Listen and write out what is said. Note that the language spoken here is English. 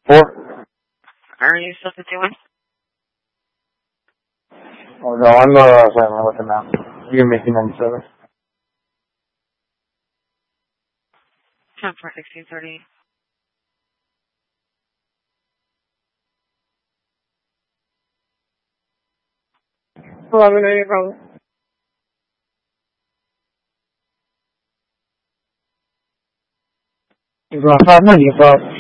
4? Are you still doing? Oh, no, I'm not outside. I'm looking now. You're making 97. 10 for 1630. Hello, no problem. You're going 500, about